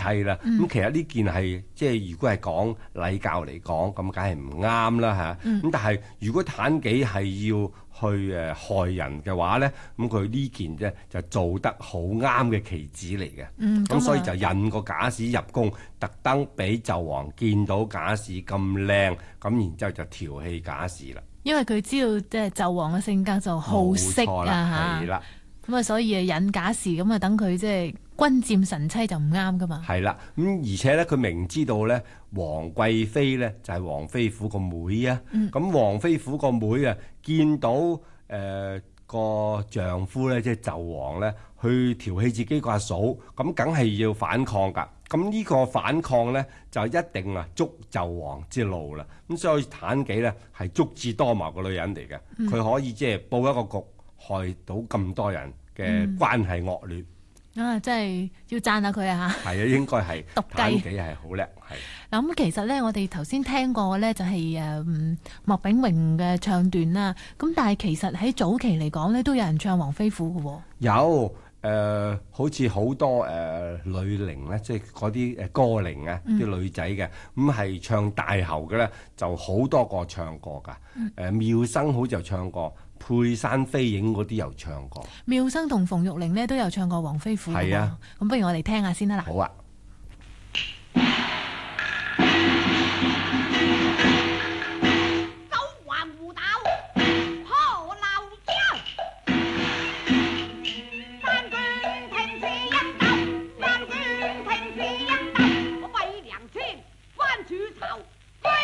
妻啦。咁其實呢件係即係如果係講禮教嚟講，咁梗係唔啱啦嚇。咁但係如果妲己係要去害人嘅話咧，咁佢呢件啫就做得好啱嘅棋子嚟嘅。咁所以就引個賈氏入宮，特登俾紂王見到賈氏咁靚，咁然之後就調戲賈氏啦。 因為佢知道即係紂王嘅性格就好色啊嚇， 咁啊所以引賈氏咁啊等佢即係君佔臣妻就唔啱噶嘛。 係啦，咁而且咧佢明知道咧王貴妃咧就係王妃府個妹啊，咁王妃府個妹啊見到個丈夫咧即係紂王咧去調戲自己個阿嫂，咁梗係要反抗㗎。咁呢個反抗咧就一定啊觸紂王之怒啦。咁所以妲己咧係足智多謀個女人嚟嘅，佢可以即係佈一個局，害到咁多人嘅關係惡劣。 真係要讚下佢啊嚇！ 係啊，應該係毒雞妲己係好叻，係。 嗱咁其實咧，我哋頭先聽過嘅咧就係莫炳榮嘅唱段啦。咁但係其實喺早期嚟講咧，都有人唱王妃賦嘅喎。 有好似好多女伶咧，即係嗰啲歌伶啊，啲女仔嘅，咁係唱大喉嘅咧，就好多個唱過㗎。妙生好似又唱過，佩珊飛影嗰啲又唱過。 妙生同馮玉玲呢都有唱過王妃賦嘅喎。 係啊， 咁不如我哋聽下先啦嗱。 好啊。